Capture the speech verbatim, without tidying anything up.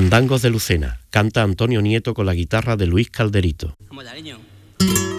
Fandangos de Lucena. Canta Antonio Nieto con la guitarra de Luis Calderito. Vamos allá, niño.